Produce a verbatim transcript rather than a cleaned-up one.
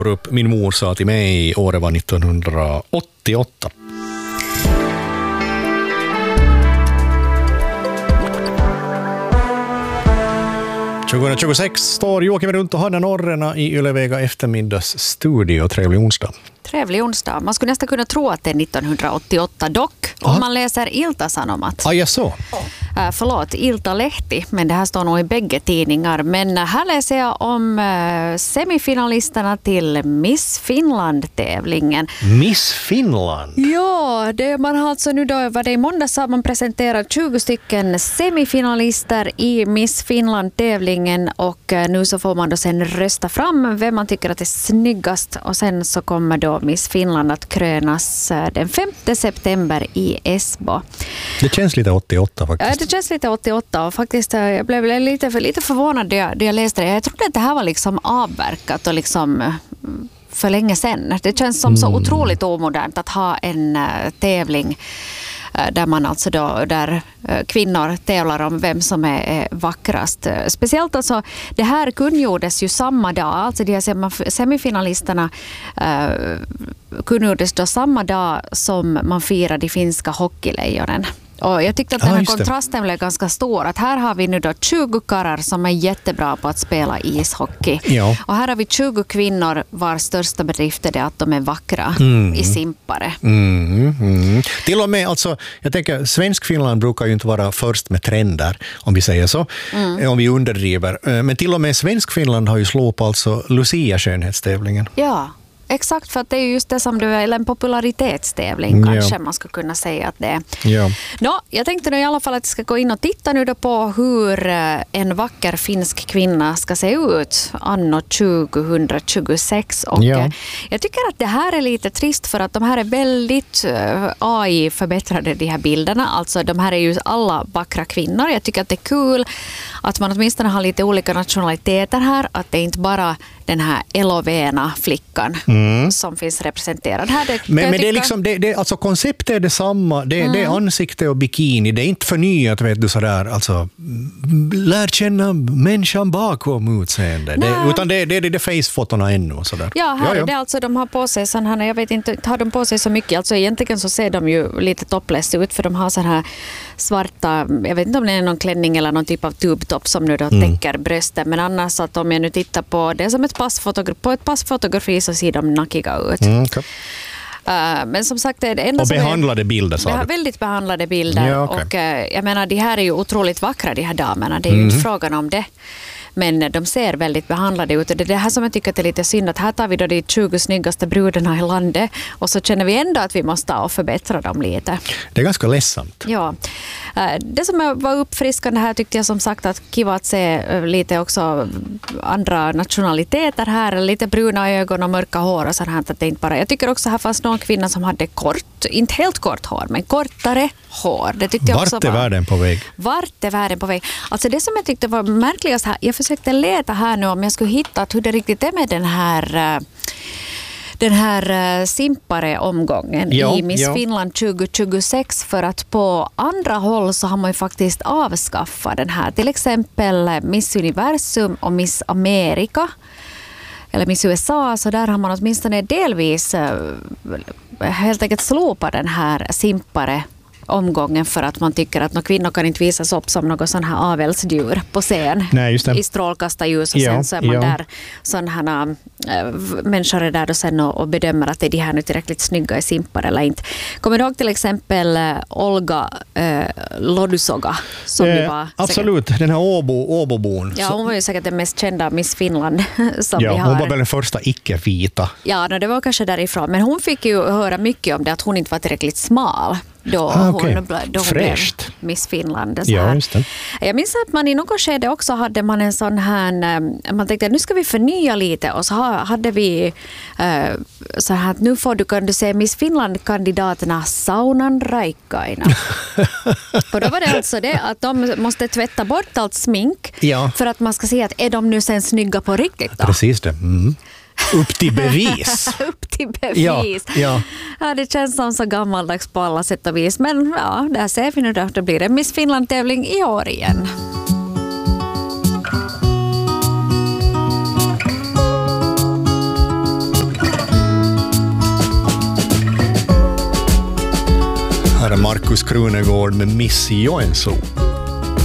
upp. Min mor sa till mig, året var nittonhundraåttioåtta. tjugohundratjugosex står Joakim runt och Hanna Norrena i Ylevega eftermiddagsstudio. Trevlig onsdag. Trevlig onsdag. Man skulle nästan kunna tro att det är nittonhundraåttioåtta dock. Om man läser Ilta-Sanomat. Ah, ja, så. Äh, förlåt, Ilta-Lehti, men det här står nog i bägge tidningar. Men här läser jag om äh, semifinalisterna till Miss Finland-tävlingen. Miss Finland? Ja, det man har alltså nu då, var det i måndags har man presenterat tjugo stycken semifinalister i Miss Finland-tävlingen och äh, nu så får man då sen rösta fram vem man tycker att är snyggast och sen så kommer då Miss Finland att krönas äh, den femte september i Esbo. Det känns lite åttioåtta faktiskt. Ja, det känns lite åttioåtta och faktiskt jag blev lite, lite förvånad när jag, när jag läste det. Jag trodde att det här var liksom avverkat och liksom för länge sedan. Det känns som så mm. otroligt omodernt att ha en uh, tävling uh, där man alltså då, där uh, kvinnor tävlar om vem som är, är vackrast. Uh, speciellt alltså, det här kungjordes ju samma dag, alltså de här semifinalisterna uh, kungjordes då samma dag som man firar de finska hockeylejonen. Och jag tyckte att den här ah, kontrasten blev ganska stor. Att här har vi nu då tjugo karlar som är jättebra på att spela ishockey. Ja. Och här har vi tjugo kvinnor vars största bedrift är det att de är vackra mm. i simpare. Mm, mm. Till och med, alltså, jag tänker, svensk Finland brukar ju inte vara först med trender, om vi säger så. Mm. Om vi underdriver. Men till och med svensk Finland har ju slopat alltså Lucia-skönhetstävlingen. Ja. Exakt, för att det är just det som du är, eller en popularitetstävling kanske ja. man ska kunna säga att det är. Ja. Nå, jag tänkte nu i alla fall att jag ska gå in och titta nu då på hur en vacker finsk kvinna ska se ut anno tjugohundratjugosex. Och ja. jag tycker att det här är lite trist för att de här är väldigt A I-förbättrade, de här bilderna. Alltså de här är ju alla vackra kvinnor. Jag tycker att det är kul att man åtminstone har lite olika nationaliteter här. Att det är inte bara den här elovena flickan mm. som finns representerad här. Det, men men det är liksom, det, det, alltså konceptet är detsamma. Det, mm. det är ansikte och bikini. Det är inte förnyat, vet du, sådär. Alltså, lär känna människan bakom utseende. Det, utan det, det, det är det face-fotona ännu och sådär. Ja, här ja, ja. är det alltså, de har på sig sån här, jag vet inte, har de på sig så mycket. Alltså egentligen så ser de ju lite topless ut för de har så här svarta, jag vet inte om det är någon klänning eller någon typ av tubtopp som nu då mm. täcker brösten. Men annars att om jag nu tittar på det som ett passfotografi, på ett passfotografi så ser de nackiga ut. Mm, okay. uh, men som sagt, det är det enda och som behandlade är, bilder, sa du? Väldigt behandlade bilder. Ja, okay. Och uh, jag menar, de här är ju otroligt vackra, de här damerna. Det är ju mm. inte frågan om det. Men de ser väldigt behandlade ut. Och det är det här som jag tycker är lite synd. Att här tar vi då de tjugo snyggaste brudarna i landet. Och så känner vi ändå att vi måste och förbättra dem lite. Det är ganska ledsamt. Ja. Det som var uppfriskande här tyckte jag som sagt att kiva att se lite också andra nationaliteter här. Lite bruna ögon och mörka hår och sånt här. Att det inte bara. Jag tycker också här fanns någon kvinna som hade kort, inte helt kort hår, men kortare hår. Det tyckte jag Vart också är var, världen på väg? Vart är världen på väg? Alltså det som jag tyckte var märkligast här, jag försökte leta här nu om jag skulle hitta hur det riktigt är med den här den här simpare omgången ja, i Miss ja. Finland tjugohundratjugosex, för att på andra håll så har man ju faktiskt avskaffat den här. Till exempel Miss Universum och Miss Amerika eller Miss U S A, så där har man åtminstone delvis helt enkelt slopat den här simpare omgången för att man tycker att några kvinnor kan inte visas upp som något sån här avelsdjur på scen. Nej, just det. I strålkastarljus och ja, sen så är man ja. där sådana äh, människor är där och sen och, och bedömer att är de här nu tillräckligt snygga i simpar eller inte. Kommer du ihåg till exempel äh, Olga äh, Lodusoga som eh, var absolut, säkert, den här Åbo, Åbobon. Ja, hon var ju säkert den mest kända Miss Finland som ja, vi har. Hon var väl den första icke-vita. Ja, no, det var kanske därifrån. Men hon fick ju höra mycket om det att hon inte var tillräckligt smal. Då ah, okay. hon, då hon blev Miss Finland. Så ja, här. Just det. Jag minns att man i något skede också hade man en sån här, man tänkte att nu ska vi förnya lite och så hade vi uh, så här att nu får du, kan du se Miss Finland-kandidaterna Saunan Raikkaina. Och då var det alltså det att de måste tvätta bort allt smink ja. för att man ska se att är de nu sen snygga på riktigt då? Precis det. Mm. Upp till bevis. Upp till bevis. Ja, ja. Ja, det känns som så gammaldags på alla sätt och vis. Men ja, där ser vi nu då. Det blir en Miss Finland-tävling i år igen. Här är Markus Krunegård med Missy Joensuu.